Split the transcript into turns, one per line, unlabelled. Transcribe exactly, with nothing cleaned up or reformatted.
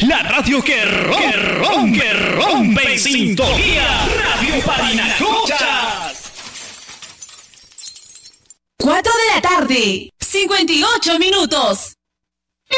La radio que rompe, que rompe, que rompe en sintonía. Radio Parinacochas.
cuatro de la tarde, cincuenta y ocho minutos.